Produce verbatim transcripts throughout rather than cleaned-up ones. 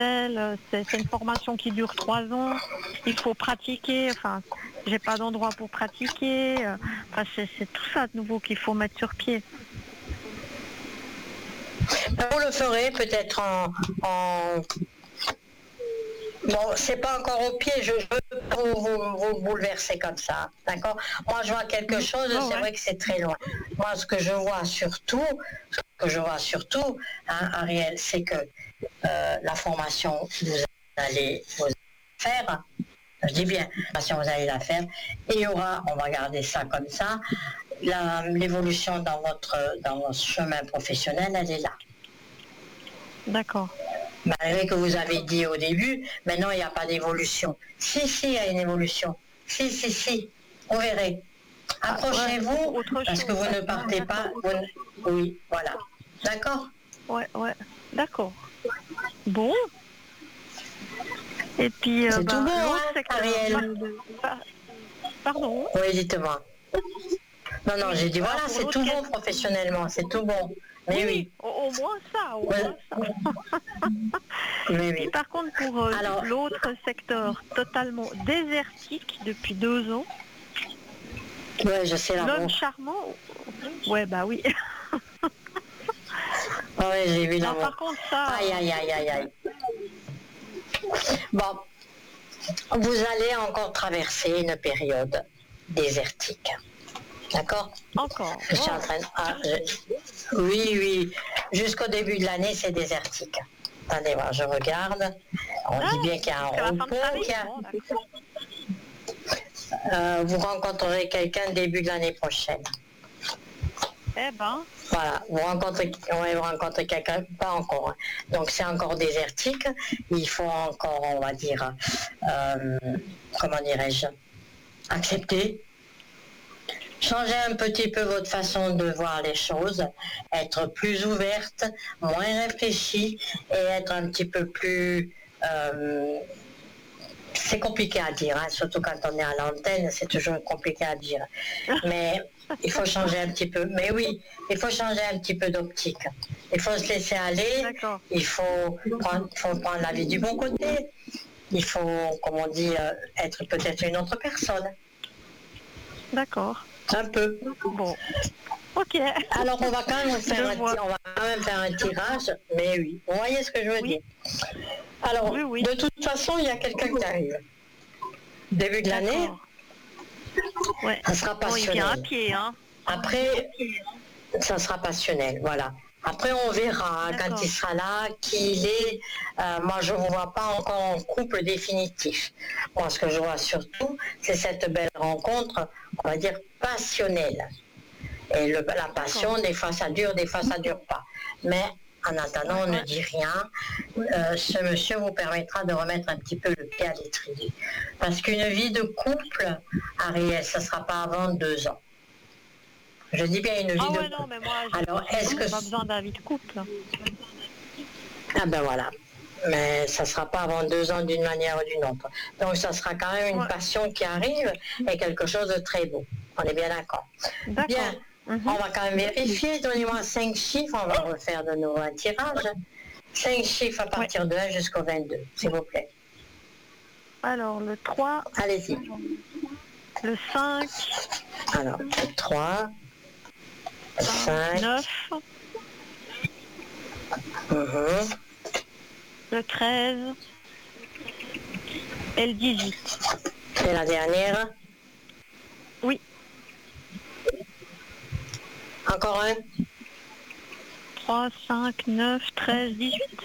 C'est, c'est une formation qui dure trois ans. Il faut pratiquer. Enfin, j'ai pas d'endroit pour pratiquer. Enfin, c'est, c'est tout ça de nouveau qu'il faut mettre sur pied. Vous le ferez peut-être en, en... Bon, c'est pas encore au pied, je veux pas vous, vous, vous bouleverser comme ça, d'accord? Moi, je vois quelque chose, oh, c'est ouais. vrai que c'est très loin. Moi, ce que je vois surtout, ce que je vois surtout, hein, Ariel, c'est que euh, la formation, vous allez vous faire, je dis bien, la formation, vous allez la faire, et il y aura, on va garder ça comme ça, la, l'évolution dans votre, dans votre chemin professionnel, elle est là. D'accord. Malgré que vous avez dit au début, maintenant il n'y a pas d'évolution. Si, si, il y a une évolution. Si, si, si, vous verrez. Approchez-vous, ouais, parce que vous ne partez pas. Vous ne... Oui, voilà. D'accord? Ouais, ouais, d'accord. Bon. Et puis, euh, c'est bah, tout bon, l'autre hein, secteur. Ariel? Bah, pardon? Oui, dites-moi. Non, non, oui. j'ai dit, Alors, voilà, c'est tout bon professionnellement, c'est tout bon. Mais oui. oui. Au, au moins ça, au ouais. moins ça. Mais oui. Et par contre, pour euh, Alors, l'autre secteur totalement désertique depuis deux ans, ouais, je sais la l'homme vôtre. charmant, ouais, bah oui. Ah ouais, j'ai vu la Non, vôtre. par contre, ça. Aïe, aïe, aïe, aïe, aïe. Bon, vous allez encore traverser une période désertique. D'accord? Encore. Je suis en train de... ah, je... Oui, oui. Jusqu'au début de l'année, c'est désertique. Attendez voir, je regarde. On ah, dit bien qu'il y a un repos. Qu'il y a... Bon, euh, vous rencontrerez quelqu'un début de l'année prochaine. Eh ben. Voilà, vous rencontrez, ouais, vous rencontrez quelqu'un, pas encore. Hein. Donc c'est encore désertique. Il faut encore, on va dire, euh, comment dirais-je, accepter. Changer un petit peu votre façon de voir les choses, être plus ouverte, moins réfléchie et être un petit peu plus... Euh, c'est compliqué à dire, hein, surtout quand on est à l'antenne, c'est toujours compliqué à dire. Mais il faut changer un petit peu. Mais oui, il faut changer un petit peu d'optique. Il faut se laisser aller, D'accord. il faut prendre, faut prendre la vie du bon côté. Il faut, comme on dit, être peut-être une autre personne. D'accord. Un peu. Bon. Ok. Alors on va quand même faire, un, on va quand même faire un tirage, mais oui. Vous voyez ce que je veux oui. dire? Alors, oui, oui. de toute façon, il y a quelqu'un qui arrive. Début de l'année, ouais. ça sera passionnel. Bon, il vient à pied, hein. Après, ça sera passionnel, voilà. Après, on verra hein, quand il sera là, qui il est. Euh, moi, je ne vous vois pas encore en couple définitif. Moi, ce que je vois surtout, c'est cette belle rencontre, on va dire, passionnelle. Et le, la passion, des fois ça dure, des fois ça ne dure pas. Mais en attendant, on ne dit rien. Euh, ce monsieur vous permettra de remettre un petit peu le pied à l'étrier. Parce qu'une vie de couple, Ariel, ça ne sera pas avant deux ans. Je dis bien une vie ah de ouais, couple. Non, mais moi, alors, est-ce que... pas besoin d'un vie de couple. Ah ben voilà. Mais ça ne sera pas avant deux ans d'une manière ou d'une autre. Donc ça sera quand même une ouais. passion qui arrive et quelque chose de très beau. On est bien d'accord. D'accord. Bien. Mm-hmm. On va quand même vérifier. Donnez-moi cinq chiffres. On va refaire de nouveau un tirage. Cinq chiffres à partir ouais. de un jusqu'au vingt-deux, s'il vous plaît. Alors, le trois. Allez-y. Le cinq. Alors, le trois. Le cinq. neuf. Mm-hmm. Le treize. Et le dix-huit. Et la dernière? Oui. Encore un? trois, cinq, neuf, treize, dix-huit.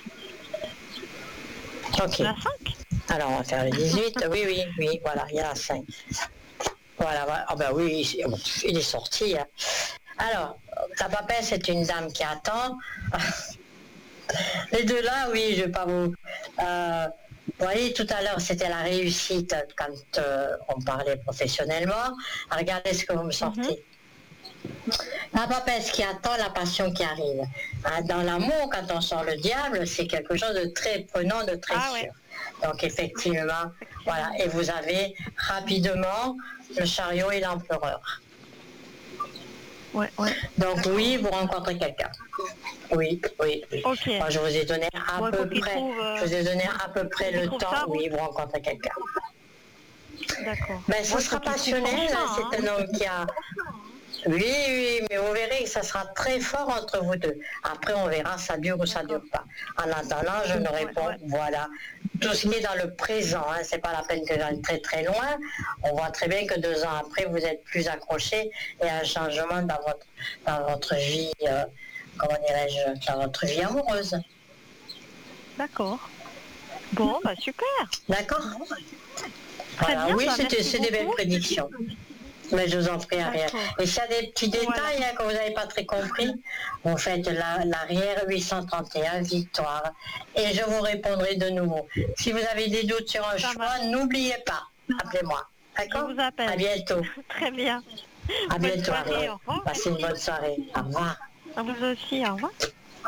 Ok. Il y en a cinq. Alors, on va faire le dix-huit. oui, oui, oui, voilà, il y en a cinq. Voilà, voilà. Ah ben oui, il est sorti. Hein. Alors, la papesse est une dame qui attend. Les deux là, oui, je ne vais pas vous... Euh, vous voyez, tout à l'heure, c'était la réussite quand euh, on parlait professionnellement. Regardez ce que vous me sortez. Mm-hmm. La papesse qui attend, la passion qui arrive. Dans l'amour, quand on sort le diable, c'est quelque chose de très prenant, de très ah, sûr. Ouais. Donc effectivement, voilà. Et vous avez rapidement le chariot et l'empereur. ouais, ouais. Donc oui, vous rencontrez quelqu'un. Oui, oui, oui. Ok. Moi, je vous ai donné à Bon, il peu faut qu'il près, trouve, euh, je vous ai donné à peu près qu'il le trouve temps. sa Oui, route. vous rencontrez quelqu'un. D'accord. Ben, ce Bon, il sera faut qu'il trouve son passionnel. chemin, C'est hein. un homme qui a. Oui, oui, mais vous verrez que ça sera très fort entre vous deux. Après, on verra ça dure ou ça dure pas. En attendant, je ne réponds, ouais. voilà, tout ce qui est dans le présent. Hein, c'est pas la peine que j'aille très très loin. On voit très bien que deux ans après, vous êtes plus accrochés et un changement dans votre dans votre vie, euh, comment dirais-je, dans votre vie amoureuse. D'accord. Bon, bah super. D'accord. Très Voilà. bien, Oui, bah, c'était merci c'est des belles beaucoup. prédictions. Mais je vous en prie, Ariel. D'accord. Et s'il y a des petits détails Voilà. hein, que vous n'avez pas très compris, vous faites la- l'arrière huit cent trente et un Victoire. Et je vous répondrai de nouveau. Si vous avez des doutes sur un Ça choix, marche. n'oubliez pas. Appelez-moi. Je D'accord? vous appelle. À bientôt. Très bien. À Bonne bientôt, soirée, Ariel. au revoir. Passez une bonne soirée. Au revoir. À vous aussi, au revoir.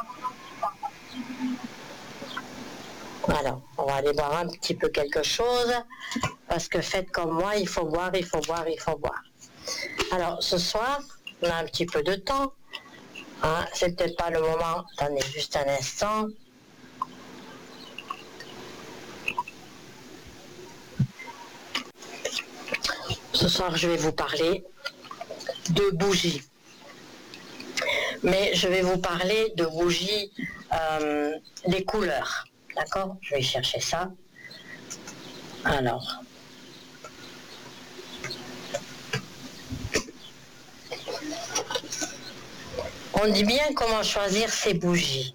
Alors, on va aller boire un petit peu quelque chose, parce que faites comme moi, il faut boire, il faut boire, il faut boire. Alors, ce soir, on a un petit peu de temps. Hein, c'est peut-être pas le moment. Attendez juste un instant. Ce soir, je vais vous parler de bougies. Mais je vais vous parler de bougies, euh, les couleurs. D'accord? Je vais chercher ça. Alors. On dit bien comment choisir ses bougies.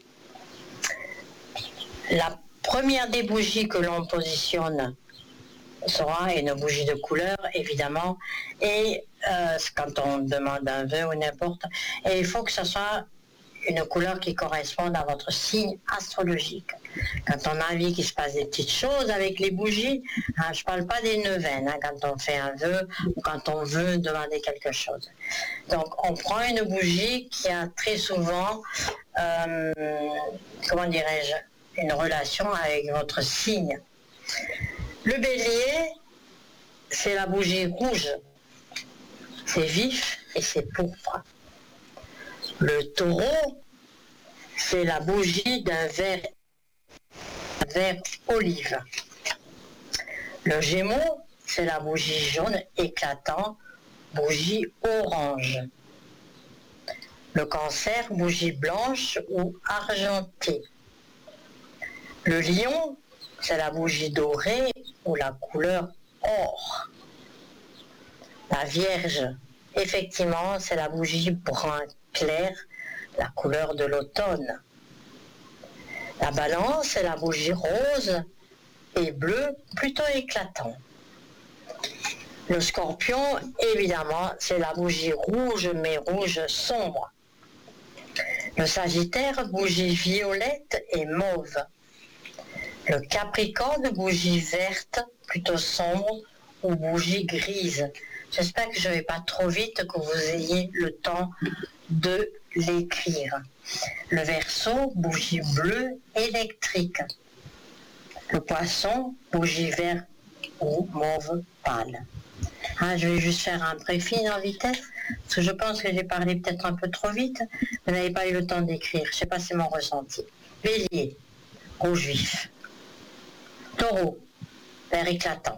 La première des bougies que l'on positionne sera une bougie de couleur, évidemment, et euh, quand on demande un vœu ou n'importe, et il faut que ce soit une couleur qui corresponde à votre signe astrologique. Quand on a envie qu'il se passe des petites choses avec les bougies, hein, je ne parle pas des neuvaines, hein, quand on fait un vœu ou quand on veut demander quelque chose. Donc on prend une bougie qui a très souvent, euh, comment dirais-je, une relation avec votre signe. Le bélier, c'est la bougie rouge. C'est vif et c'est pourpre. Le taureau, c'est la bougie d'un vert, vert olive. Le gémeau, c'est la bougie jaune éclatant, bougie orange. Le cancer, bougie blanche ou argentée. Le lion, c'est la bougie dorée ou la couleur or. La vierge, effectivement, c'est la bougie brun clair, la couleur de l'automne. La balance, c'est la bougie rose et bleu, plutôt éclatant. Le scorpion, évidemment, c'est la bougie rouge, mais rouge sombre. Le sagittaire, bougie violette et mauve. Le capricorne, bougie verte, plutôt sombre, ou bougie grise. J'espère que je ne vais pas trop vite, que vous ayez le temps de l'écrire. Le Verseau, bougie bleue électrique. Le Poisson, bougie vert ou mauve pâle. Ah, je vais juste faire un préfix en vitesse, parce que je pense que j'ai parlé peut-être un peu trop vite. Vous n'avez pas eu le temps d'écrire, je ne sais pas si c'est mon ressenti. Bélier, rouge vif. Taureau, vert éclatant.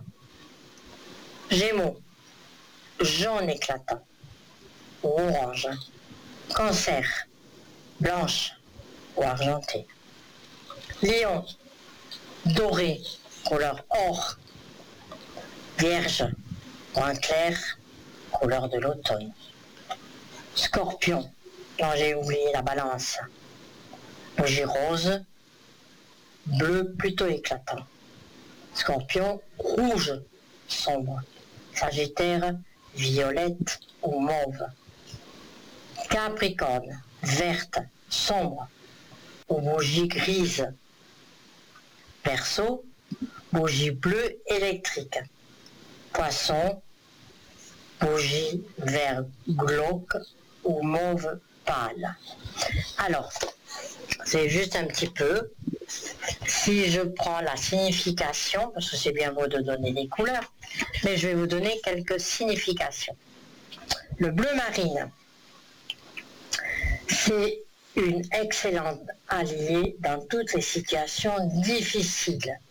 Gémeaux, jaune éclatant ou orange. Cancer, blanche ou argentée. Lion, doré, couleur or. Vierge, brun clair, couleur de l'automne. Scorpion, non j'ai oublié la balance. Bougie rose, bleu plutôt éclatant. Scorpion, rouge sombre. Sagittaire, violette ou mauve. Capricorne, verte, sombre ou bougie grise. Verseau, bougie bleue électrique. Poisson, bougie vert glauque ou mauve pâle. Alors, c'est juste un petit peu. Si je prends la signification, parce que c'est bien beau de donner des couleurs, mais je vais vous donner quelques significations. Le bleu marine, c'est une excellente alliée dans toutes les situations difficiles.